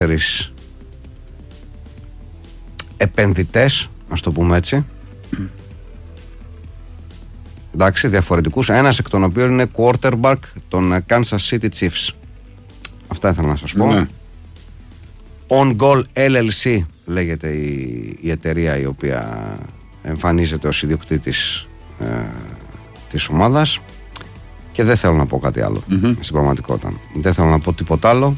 επενδυτές, ας το πούμε έτσι. Εντάξει, διαφορετικούς. Ένας εκ των οποίων είναι quarterback των Kansas City Chiefs. Αυτά ήθελα να σας πω. On Goal LLC λέγεται η εταιρεία η οποία εμφανίζεται ως ιδιοκτήτης της ομάδας. Και δεν θέλω να πω κάτι άλλο στην πραγματικότητα. Δεν θέλω να πω τίποτα άλλο.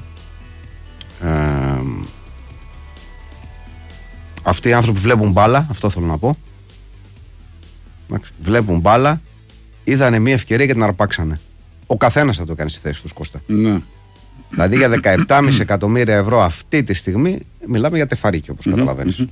Αυτοί οι άνθρωποι βλέπουν μπάλα, αυτό θέλω να πω. Βλέπουν μπάλα, είδανε μια ευκαιρία και την αρπάξανε. Ο καθένας θα το κάνει στη θέση του, Κώστα. Ναι. Δηλαδή για 17,5 εκατομμύρια ευρώ αυτή τη στιγμή μιλάμε για τεφαρίκι, όπως καταλαβαίνεις.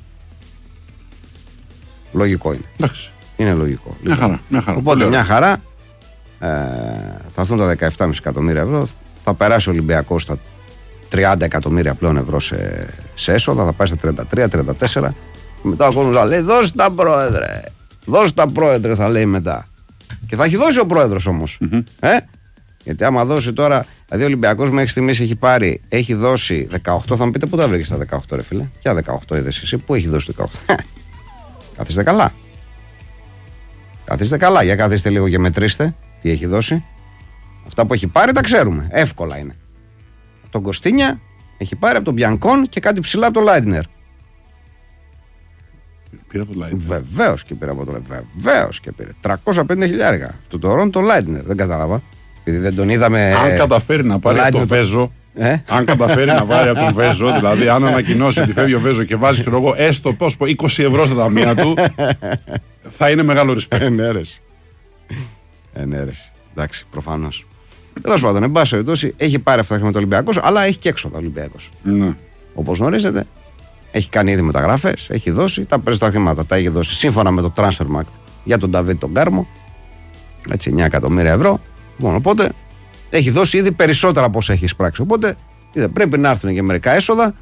Λογικό είναι. Εντάξει. Είναι λογικό. Μια χαρά. Οπότε μια χαρά θα έρθουν τα 17,5 εκατομμύρια ευρώ, θα περάσει ο Ολυμπιακός στα 30 εκατομμύρια πλέον ευρώ σε έσοδα, θα πάει στα 33-34. Μετά ο κόσμος θα λέει δώσε τα πρόεδρε. Δώσε τα πρόεδρε, θα λέει μετά. Και θα έχει δώσει ο πρόεδρος όμως. Γιατί άμα δώσει τώρα, δηλαδή ο Ολυμπιακός μέχρι στιγμής έχει δώσει 18. Θα μου πείτε πού τα βρήκες τα 18, ρε φίλε. Ποια 18 είδες εσύ, πού έχει δώσει 18. Καθίστε καλά. Καθίστε καλά, για καθίστε λίγο και μετρήστε τι έχει δώσει. Αυτά που έχει πάρει τα ξέρουμε. Εύκολα είναι. Τον Κωστίνια έχει πάρει από τον Μπιανκόν και κάτι ψηλά από το Λάιντνερ. Πήρε από το Λάιντνερ. Βεβαίως και πήρε από το Λάιντνερ. Βεβαίως και πήρε. 350.000 του Τωρόν το Λάιντνερ. Δεν κατάλαβα. Επειδή δεν τον είδαμε. Αν καταφέρει να πάρει από τον Βέζο. Αν καταφέρει να πάρει από τον Βέζο, δηλαδή αν ανακοινώσει ότι φεύγει ο Βέζο και βάζει έστω 20 ευρώ στα ταμεία του, θα είναι μεγάλο respect. Ενέρεση. Εντάξει, προφανώς. Τέλος πάντων, εν πάση περιπτώσει, έχει πάρει αυτά τα χρήματα ο Ολυμπιακός, αλλά έχει και έξοδα ο Ολυμπιακός. Ναι. Όπως γνωρίζετε, έχει κάνει ήδη μεταγραφές, έχει δώσει τα περισσότερα χρήματα. Τα έχει δώσει σύμφωνα με το Transfermarkt για τον Νταβίτ τον Κάρμο. Έτσι, 9 εκατομμύρια ευρώ. Μόνο οπότε έχει δώσει ήδη περισσότερα από όσα έχει εισπράξει. Οπότε πρέπει να έρθουν και μερικά έσοδα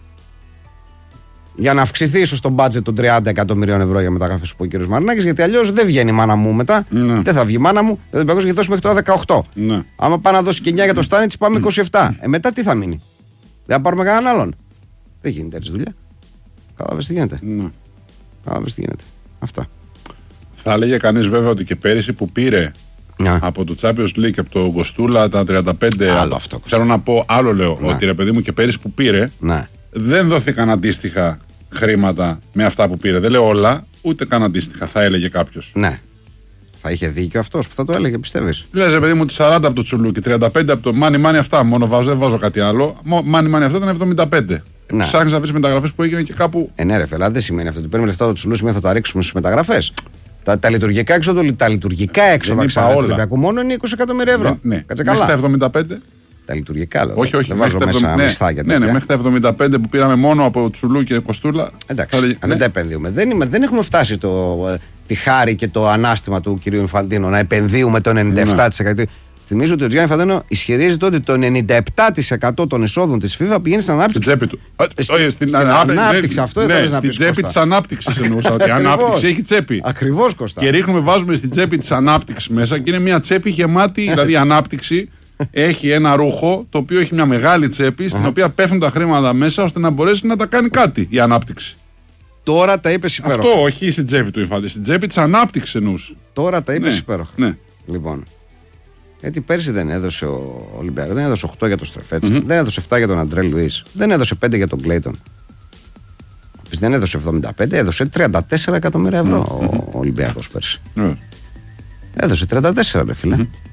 για να αυξηθεί ίσως το budget των 30 εκατομμυρίων ευρώ για μεταγραφές που είπε ο κ. Μαρινάκης. Γιατί αλλιώς δεν βγαίνει η μάνα μου μετά. Ναι. Δεν θα βγει η μάνα μου. Ο Ολυμπιακός έχει δώσει μέχρι τώρα 18. Ναι. Άμα πάει να δώσει και 9 για το Στάνιτς, πάμε 27. Μετά τι θα μείνει. Δεν θα πάρουμε κανέναν άλλον. Δεν γίνεται έτσι δουλειά. Κατάλαβες τι γίνεται. Ναι. Κατάλαβες τι γίνεται. Αυτά. Θα έλεγε κανείς βέβαια ότι και πέρυσι που πήρε από το Champions League και από το Κοστούλα τα 35. Άλλο αυτό. Θέλω να πω, άλλο λέω. Ότι ρε παιδί μου και πέρυσι που πήρε. Δεν δόθηκαν αντίστοιχα χρήματα με αυτά που πήρε. Δεν λέω όλα, ούτε καν αντίστοιχα, θα έλεγε κάποιος. Ναι. Θα είχε δίκιο αυτός που θα το έλεγε, πιστεύεις. Λες, ρε παιδί μου, 40 από το Τσουλούκι, 35 από το Μάνι αυτά. Μόνο βάζω, δεν βάζω κάτι άλλο. Μάνι αυτά ήταν 75. Ναι. Ψάχνεις να βρεις μεταγραφές που έγινε και κάπου. Ναι, ρε φελά, δεν σημαίνει αυτό. Ότι παίρνουμε λεφτά από το Τσουλούκι, θα τα ρίξουμε στις μεταγραφές. Τα λειτουργικά έξοδα του Ολυμπιακού μόνο είναι 20 εκατομμύρια ευρώ. Ναι. Κάτσε καλά. Μέχρι τα 75. Τα λειτουργικά λέω. Όχι, δεν βάζω μέσα μισθά και τέτοια. Ναι, μέχρι τα 75 που πήραμε μόνο από Τσουλού και Κοστούλα. Εντάξει, δεν τα επενδύουμε. Δεν έχουμε φτάσει τη χάρη και το ανάστημα του κυρίου Ινφαντίνο να επενδύουμε το 97%. Θυμίζω ότι ο Γιάννη Φαντίνο ισχυρίζεται ότι το 97% των εισόδων της FIFA πηγαίνει στην ανάπτυξη. Στην τσέπη του. Στην ανάπτυξη, αυτό ήθελες να πεις. Στην τσέπη της ανάπτυξης εννοούσα. Ότι η ανάπτυξη έχει τσέπη. Ακριβώς, Κώστα. Και βάζουμε στην τσέπη της ανάπτυξης μέσα και είναι μια τσέπη γεμάτη, δηλαδή η ανάπτυξη έχει ένα ρούχο το οποίο έχει μια μεγάλη τσέπη στην οποία πέφτουν τα χρήματα μέσα ώστε να μπορέσει να τα κάνει κάτι η ανάπτυξη. Τώρα τα είπες υπέροχα. Αυτό όχι στην τσέπη του Ινφαντίνο, στην τσέπη της ανάπτυξης εννοούσε. Τώρα τα είπες υπέροχα. Ναι. Λοιπόν. Γιατί πέρσι δεν έδωσε ο Ολυμπιακός, δεν έδωσε 8 για τον Στρεφέτσι, δεν έδωσε 7 για τον Αντρέ Λουίς, δεν έδωσε 5 για τον Κλέιτον. Δεν έδωσε 75, έδωσε 34 εκατομμύρια ευρώ ο Ολυμπιακός πέρσι. Έδωσε 34, ρε φίλε.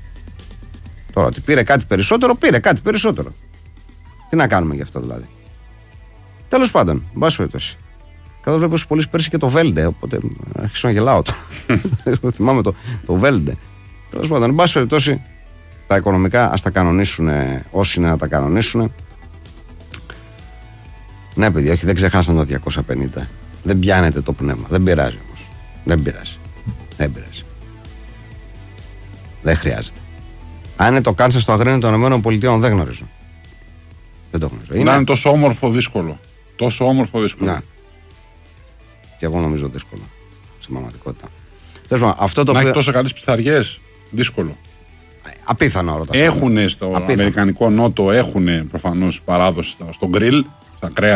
Τώρα ότι πήρε κάτι περισσότερο, πήρε κάτι περισσότερο. Τι να κάνουμε γι' αυτό δηλαδή. Τέλος πάντων, εν πάση περιπτώσει. Καθώς βλέπω στους πωλήσεις πέρσι και το Βέλντε, οπότε αρχίσω να γελάω. Θυμάμαι το Βέλντε. Τέλος πάντων, εν πάση περιπτώσει, τα οικονομικά ας τα κανονίσουν όσοι είναι να τα κανονίσουν. Ναι, παιδιά, όχι, δεν ξεχάσαν το 250. Δεν πιάνετε το πνεύμα. Δεν πειράζει όμως. Δεν πειράζει. Δεν χρειάζεται. Αν είναι το Κάνσας στο Αγρίνιο των ΗΠΑ, δεν γνωρίζω. Δεν το γνωρίζω. Να είναι τόσο όμορφο δύσκολο. Τόσο όμορφο δύσκολο. Να. Και εγώ νομίζω δύσκολο. Στην πραγματικότητα. Αυτό το να οποίο... έχει τόσο καλές πιθαριές. Δύσκολο. Απίθανο ρωτάς. Έχουν στο αμερικανικό νότο, έχουν προφανώς παράδοση στο γκριλ. Στα κρέα.